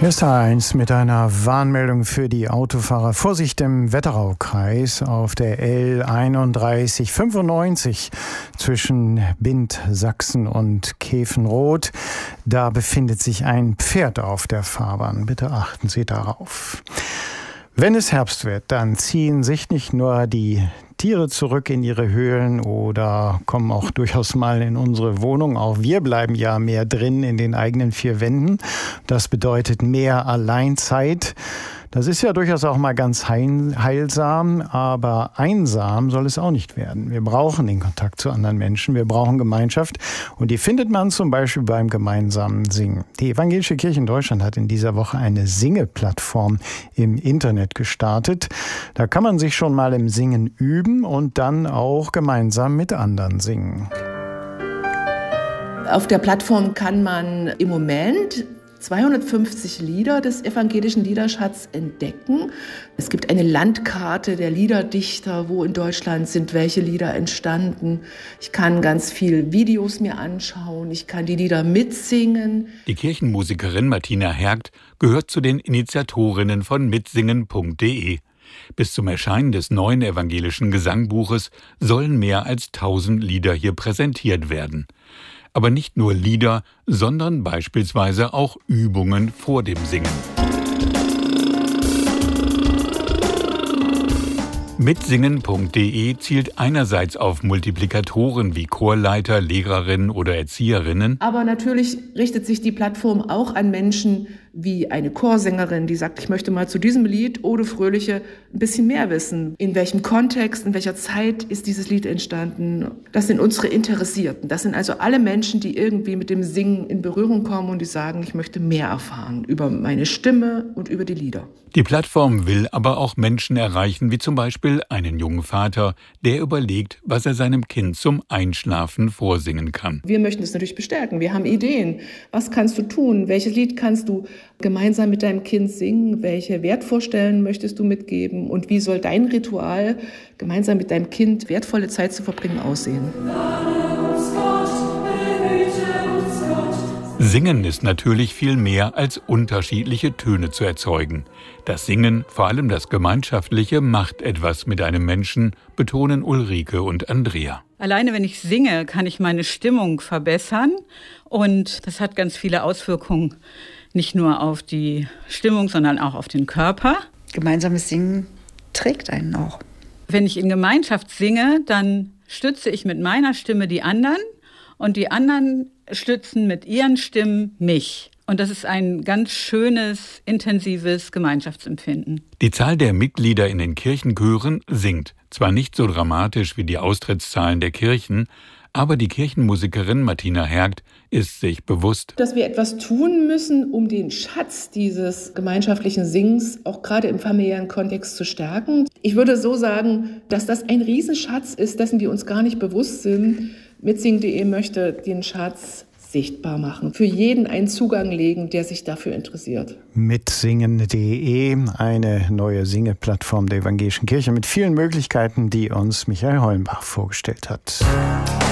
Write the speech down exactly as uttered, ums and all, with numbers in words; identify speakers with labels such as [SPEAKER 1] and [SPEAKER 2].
[SPEAKER 1] S eins mit einer Warnmeldung für die Autofahrer. Vorsicht im Wetteraukreis auf der L einunddreißig fünfundneunzig zwischen Bind, Sachsen und Käfenrot. Da befindet sich ein Pferd auf der Fahrbahn. Bitte achten Sie darauf. Wenn es Herbst wird, dann ziehen sich nicht nur die Tiere zurück in ihre Höhlen oder kommen auch durchaus mal in unsere Wohnung. Auch wir bleiben ja mehr drin in den eigenen vier Wänden. Das bedeutet mehr Alleinzeit. Das ist ja durchaus auch mal ganz heilsam, aber einsam soll es auch nicht werden. Wir brauchen den Kontakt zu anderen Menschen, wir brauchen Gemeinschaft und die findet man zum Beispiel beim gemeinsamen Singen. Die Evangelische Kirche in Deutschland hat in dieser Woche eine Singe-Plattform im Internet gestartet. Da kann man sich schon mal im Singen üben und dann auch gemeinsam mit anderen singen.
[SPEAKER 2] Auf der Plattform kann man im Moment zweihundertfünfzig Lieder des evangelischen Liederschatzes entdecken. Es gibt eine Landkarte der Liederdichter, wo in Deutschland sind welche Lieder entstanden. Ich kann ganz viel Videos mir anschauen, ich kann die Lieder mitsingen.
[SPEAKER 3] Die Kirchenmusikerin Martina Hergt gehört zu den Initiatorinnen von mitsingen punkt de. Bis zum Erscheinen des neuen evangelischen Gesangbuches sollen mehr als tausend Lieder hier präsentiert werden. Aber nicht nur Lieder, sondern beispielsweise auch Übungen vor dem Singen. mitsingen punkt de zielt einerseits auf Multiplikatoren wie Chorleiter, Lehrerinnen oder Erzieherinnen.
[SPEAKER 2] Aber natürlich richtet sich die Plattform auch an Menschen wie eine Chorsängerin, die sagt, ich möchte mal zu diesem Lied Ode Fröhliche ein bisschen mehr wissen. In welchem Kontext, in welcher Zeit ist dieses Lied entstanden? Das sind unsere Interessierten. Das sind also alle Menschen, die irgendwie mit dem Singen in Berührung kommen und die sagen, ich möchte mehr erfahren über meine Stimme und über die Lieder.
[SPEAKER 3] Die Plattform will aber auch Menschen erreichen, wie zum Beispiel einen jungen Vater, der überlegt, was er seinem Kind zum Einschlafen vorsingen kann.
[SPEAKER 2] Wir möchten es natürlich bestärken. Wir haben Ideen. Was kannst du tun? Welches Lied kannst du gemeinsam mit deinem Kind singen? Welche Wertvorstellungen möchtest du mitgeben? Und wie soll dein Ritual, gemeinsam mit deinem Kind wertvolle Zeit zu verbringen, aussehen?
[SPEAKER 3] Singen ist natürlich viel mehr als unterschiedliche Töne zu erzeugen. Das Singen, vor allem das Gemeinschaftliche, macht etwas mit einem Menschen, betonen Ulrike und Andrea.
[SPEAKER 4] Alleine wenn ich singe, kann ich meine Stimmung verbessern und das hat ganz viele Auswirkungen, nicht nur auf die Stimmung, sondern auch auf den Körper.
[SPEAKER 5] Gemeinsames Singen trägt einen auch.
[SPEAKER 4] Wenn ich in Gemeinschaft singe, dann stütze ich mit meiner Stimme die anderen und die anderen stützen mit ihren Stimmen mich. Und das ist ein ganz schönes, intensives Gemeinschaftsempfinden.
[SPEAKER 3] Die Zahl der Mitglieder in den Kirchenchören sinkt. Zwar nicht so dramatisch wie die Austrittszahlen der Kirchen, aber die Kirchenmusikerin Martina Hergt ist sich bewusst,
[SPEAKER 2] dass wir etwas tun müssen, um den Schatz dieses gemeinschaftlichen Singens auch gerade im familiären Kontext zu stärken. Ich würde so sagen, dass das ein Riesenschatz ist, dessen wir uns gar nicht bewusst sind. mitsingen punkt de möchte den Schatz sichtbar machen, für jeden einen Zugang legen, der sich dafür interessiert.
[SPEAKER 1] mitsingen punkt de, eine neue Singeplattform der Evangelischen Kirche mit vielen Möglichkeiten, die uns Michael Hollenbach vorgestellt hat.